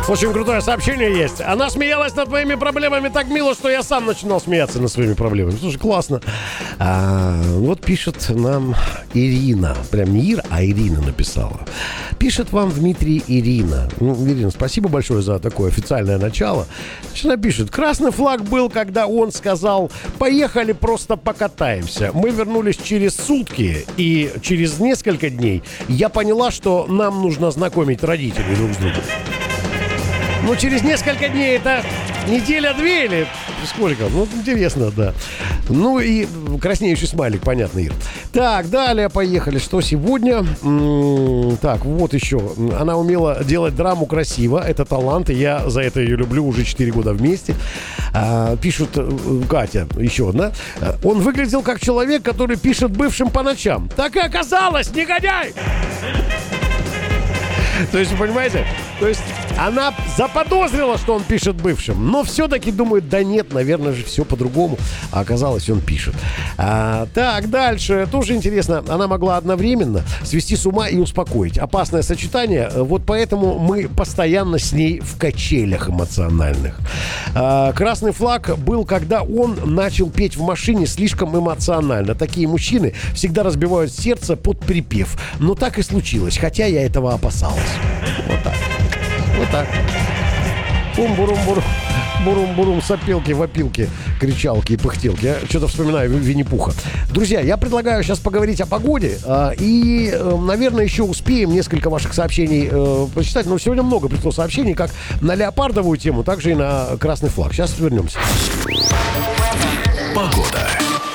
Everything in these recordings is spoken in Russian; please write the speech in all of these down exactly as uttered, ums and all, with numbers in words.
Очень крутое сообщение есть. Она смеялась над моими проблемами так мило, что я сам начинал смеяться над своими проблемами. Слушай, классно. А, вот пишет нам Ирина. Прям не Ира, а Ирина написала. Пишет вам Дмитрий Ирина. Ну, Ирина, спасибо большое за такое официальное начало. Значит, она пишет. Красный флаг был, когда он сказал: поехали, просто покатаемся. Мы вернулись через сутки, и через несколько дней я поняла, что нам нужно знакомить родителей друг с другом. Ну, через несколько дней это неделя-две или сколько? Ну, интересно, да. Ну и краснеющий смайлик, понятно, Ир. Так, далее поехали. Что сегодня? М-м, так, вот еще. Она умела делать драму красиво. Это талант, и я за это ее люблю уже четыре года вместе. А, пишут, Катя, еще одна. Он выглядел как человек, который пишет бывшим по ночам. Так и оказалось, негодяй! То есть, вы понимаете? То есть она заподозрила, что он пишет бывшим, но все-таки думает, да нет, наверное же все по-другому. А оказалось, он пишет. А, так, дальше. Тоже интересно. Она могла одновременно свести с ума и успокоить. Опасное сочетание. Вот поэтому мы постоянно с ней в качелях эмоциональных. А, красный флаг был, когда он начал петь в машине слишком эмоционально. Такие мужчины всегда разбивают сердце под припев. Но так и случилось, хотя я этого опасалась. Вот так. Вот так. Бум-бурум-бурум. Бурум-бурум, сопелки, вопилки, кричалки и пыхтелки. Я что-то вспоминаю Винни-Пуха. Друзья, я предлагаю сейчас поговорить о погоде. И, наверное, еще успеем несколько ваших сообщений прочитать. Но сегодня много пришло сообщений как на леопардовую тему, так же и на красный флаг. Сейчас вернемся. Погода.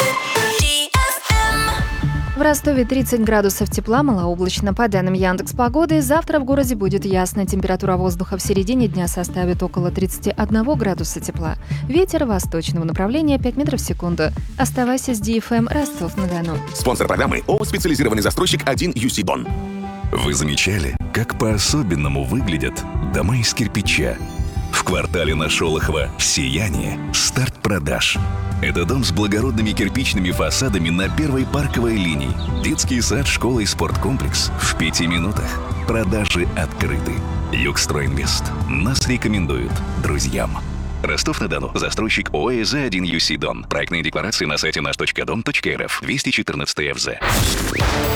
В Ростове тридцать градусов тепла, малооблачно. По данным Яндекс.Погоды, завтра в городе будет ясно. Температура воздуха в середине дня составит около тридцать один градуса тепла. Ветер восточного направления пять метров в секунду. Оставайся с ди эф эм Ростов-на-Дону. Спонсор программы ООО «Специализированный застройщик один ю си Бон». Вы замечали, как по-особенному выглядят дома из кирпича? В квартале на Шолохова «Сияние» старт продаж. Это дом с благородными кирпичными фасадами на первой парковой линии. Детский сад, школа и спорткомплекс в пяти минутах. Продажи открыты. Югстройинвест. Нас рекомендуют друзьям. Ростов-на-Дону. Застройщик ООО «Э Зэ один ю си Дон». Проектные декларации на сайте наш точка дом точка эр эф. двести четырнадцать эф зэ.